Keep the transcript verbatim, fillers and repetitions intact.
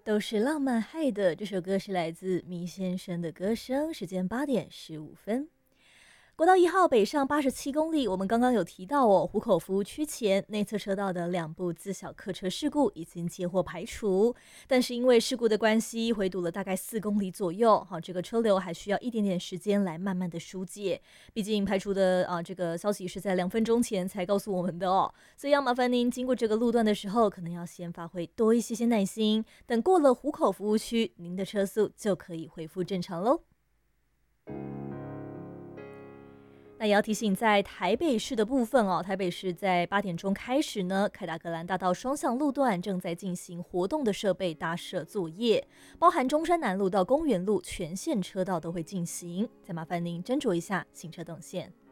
都是浪漫害的。这首歌是来自迷先生的歌声，时间八点十五分。国道一号北上八十七公里，我们刚刚有提到哦，湖口服务区前内侧车道的两部自小客车事故已经接获排除，但是因为事故的关系，回堵了大概四公里左右，好，这个车流还需要一点点时间来慢慢的疏解。毕竟排除的啊这个消息是在两分钟前才告诉我们的哦，所以要麻烦您经过这个路段的时候，可能要先发挥多一些些耐心，等过了湖口服务区，您的车速就可以恢复正常喽。那也要提醒，在台北市的部分哦，台北市在八点钟开始呢，凯达格兰大道双向路段正在进行活动的设备搭设作业，包含中山南路到公园路全线车道都会进行，再麻烦您斟酌一下行车动线。